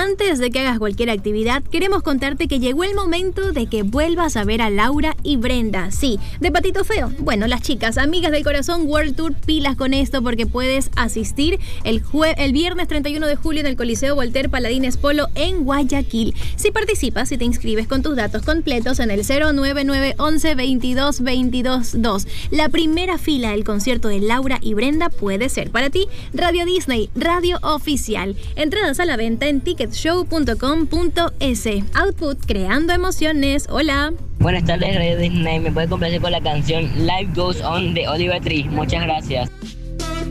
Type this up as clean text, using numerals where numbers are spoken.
Antes de que hagas cualquier actividad, queremos contarte que llegó el momento de que vuelvas a ver a Laura y Brenda. Sí, de Patito Feo. Bueno, las chicas, amigas del corazón World Tour, pilas con esto porque puedes asistir el viernes 31 de julio en el Coliseo Voltaire Paladines Polo en Guayaquil. Si participas y te inscribes con tus datos completos en el 09911 22 22 2. La primera fila del concierto de Laura y Brenda puede ser para ti. Radio Disney, radio oficial. Entradas a la venta en ticketshow.com.es. Output, creando emociones. Hola. Buenas tardes, Radio Disney. ¿Me puede complacer con la canción Life Goes On de Oliver Tree? Muchas gracias.